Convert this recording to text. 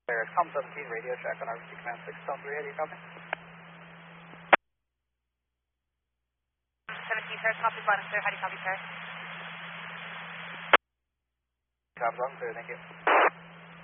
Com 17 radio check on RBC command 6 Stone 3, how do you copy? 17 sir, copy bottom sir, how do you copy sir? Copy bottom, clear, thank you.